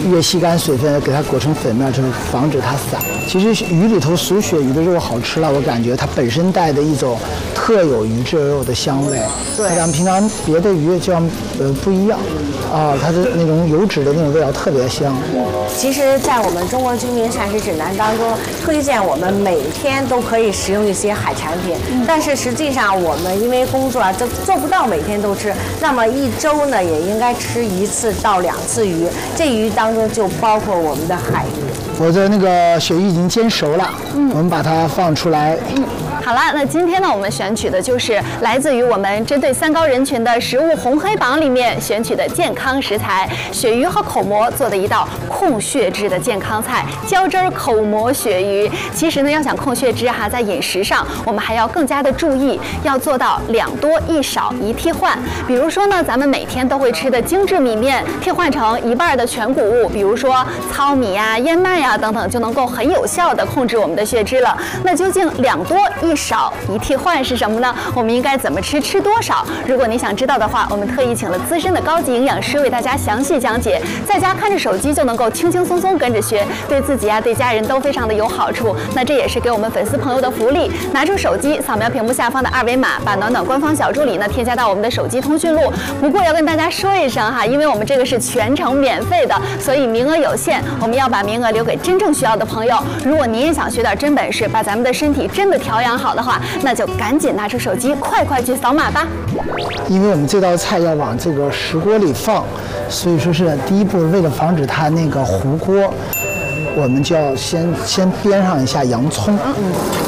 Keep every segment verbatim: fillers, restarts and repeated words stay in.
越吸干水分，给它裹成粉面之后，防止它散。其实鱼里头熟鳕鱼的肉好吃了，我感觉它本身带的一种特有鱼翅肉的香味，对，像平常别的鱼就像呃不一样啊，它的那种油脂的那种味道特别香。 其实，在我们中国居民膳食指南当中，推荐我们每天都可以食用一些海产品，嗯、但是实际上我们因为工作啊，就做不到每天都吃。那么一周呢，也应该吃一次到两次鱼。这鱼当中就包括我们的海鱼。 我的那个鳕鱼已经煎熟了，嗯，我们把它放出来。 嗯。好了，那今天呢，我们选取的就是来自于我们针对三高人群的食物红黑榜里面选取的健康食材，鳕鱼和口蘑做的一道控血脂的健康菜——浇汁口蘑鳕鱼。其实呢，要想控血脂哈，在饮食上我们还要更加的注意，要做到两多一少一替换。比如说呢，咱们每天都会吃的精致米面，替换成一半的全谷物，比如说糙米呀、燕麦呀等等，就能够很有效的控制我们的血脂了。那究竟两多一少一替换是什么呢？我们应该怎么吃，吃多少？如果你想知道的话，我们特意请了资深的高级营养师为大家详细讲解，在家看着手机就能够轻轻松松跟着学，对自己啊对家人都非常的有好处。那这也是给我们粉丝朋友的福利，拿出手机扫描屏幕下方的二维码，把暖暖官方小助理呢添加到我们的手机通讯录。不过要跟大家说一声哈，因为我们这个是全程免费的，所以名额有限，我们要把名额留给真正需要的朋友。如果您也想学点真本事，把咱们的身体真的调养好的话，那就赶紧拿出手机，快快去扫码吧。 因为我们这道菜要往这个石锅里放，所以说是第一步，为了防止它那个糊锅，我们就要先先煸上一下洋葱，嗯，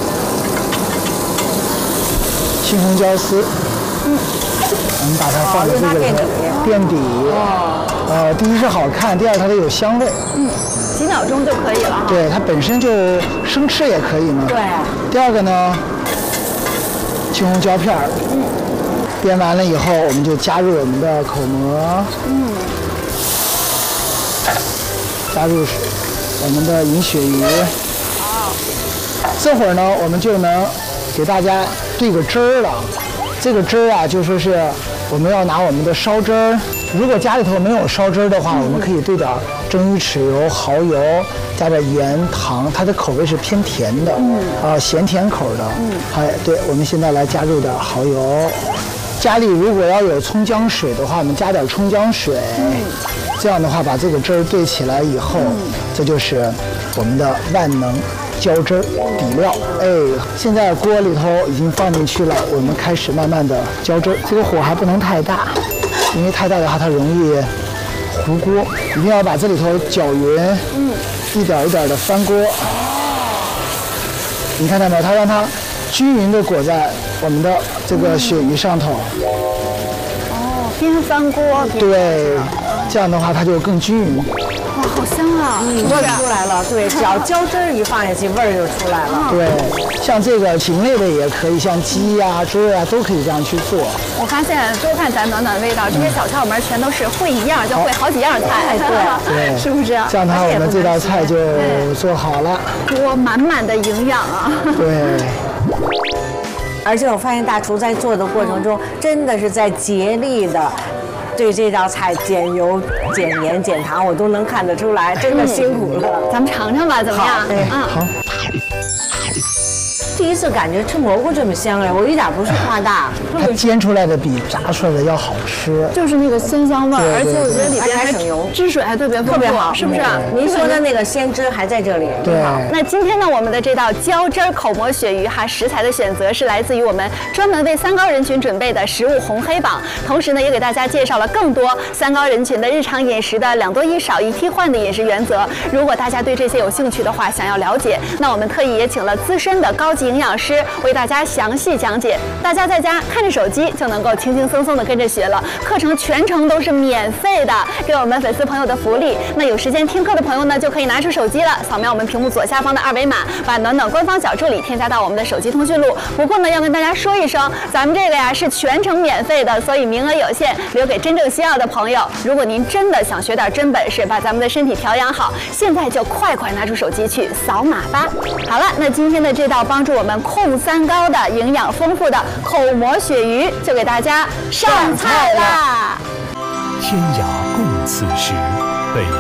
青红椒丝，嗯，我们把它放在这个里垫底，哦，呃，第一是好看，第二它得有香味， 嗯。几秒钟就可以了哈。 对，它本身就生吃也可以嘛。 对。 第二个呢，青红椒片儿，嗯，煸完了以后，我们就加入我们的口蘑，嗯，加入我们的银鳕鱼。好。这会儿呢，我们就能给大家兑个汁儿了。这个汁儿啊，就说是我们要拿我们的烧汁儿。如果家里头没有烧汁儿的话，嗯、我们可以兑点蒸鱼豉油、蚝油，加点盐、糖，它的口味是偏甜的，嗯，啊、呃，咸甜口的。嗯，哎，对，我们现在来加入点蚝油。家里如果要有葱姜水的话，我们加点葱姜水。嗯，这样的话把这个汁儿兑起来以后，嗯、这就是我们的万能浇汁儿底料。哎，现在锅里头已经放进去了，我们开始慢慢的浇汁儿，这个火还不能太大。因为太大的话，它容易糊锅，一定要把这里头搅匀，嗯，一点一点的翻锅。你看到没有？它让它均匀的裹在我们的这个鳕鱼上头。 哦，边翻锅边对，这样的话它就更均匀。 哇，好香啊！ 嗯，味儿出来了。对，只要浇汁儿一放下去，味儿就出来了。 对，像这个禽类的也可以，像鸡呀、猪肉呀都可以这样去做。 我发现多看咱暖暖味道，这些小窍门全都是会一样就会好几样菜， 对， 是不是？ 这样的话，我们这道菜就做好了。 多满满的营养啊！ 对。 而且我发现大厨在做的过程中，真的是在竭力的对这道菜减油、减盐、减糖，我都能看得出来，真的辛苦了。 嗯、咱们尝尝吧，怎么样？ 对， 嗯， 好。 第一次感觉吃蘑菇这么香哎，我一点不是夸大， 它煎出来的比炸出来的要好吃， 就是那个鲜香味儿，而且我觉得里边还省油， 汁水还特别特别好， 是不是？ 您说的那个鲜汁还在这里， 对。 那今天呢，我们的这道浇汁口蘑鳕鱼哈，食材的选择是来自于我们专门为三高人群准备的食物红黑榜，同时呢，也给大家介绍了更多三高人群的日常饮食的两多一少一替换的饮食原则。如果大家对这些有兴趣的话，想要了解，那我们特意也请了资深的高级营养师为大家详细讲解，大家在家看着手机就能够轻轻松松的跟着学了。课程全程都是免费的，给我们粉丝朋友的福利。那有时间听课的朋友呢，就可以拿出手机了，扫描我们屏幕左下方的二维码，把暖暖官方小助理添加到我们的手机通讯录。不过呢，要跟大家说一声，咱们这个呀是全程免费的，所以名额有限，留给真正需要的朋友。如果您真的想学点真本事，把咱们的身体调养好，现在就快快拿出手机去扫码吧。好了，那今天的这道帮助我们控三高的营养丰富的口蘑鳕鱼就给大家上菜啦！ 天涯共此时，北